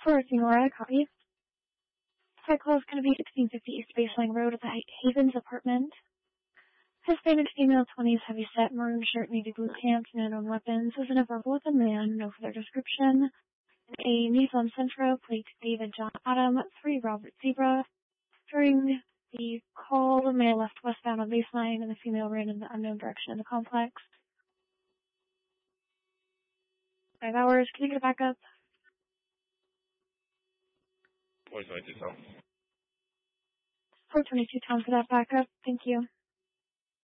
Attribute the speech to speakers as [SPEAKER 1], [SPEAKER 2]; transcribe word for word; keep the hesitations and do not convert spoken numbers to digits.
[SPEAKER 1] For Senora, copy. Site call is going to be sixteen fifty East Baseline Road at the Havens apartment. Hispanic female, twenties, heavy set, maroon shirt, navy blue pants, unknown weapons. Is in a verbal with a man, no further description. A Nissan Sentra, plate David John Adam, three Robert Zebra. During the call, the male left westbound on baseline and the female ran in the unknown direction of the complex. Five hours, can you get a backup?
[SPEAKER 2] four twenty-two Tom.
[SPEAKER 1] four twenty-two Tom for that backup, thank you.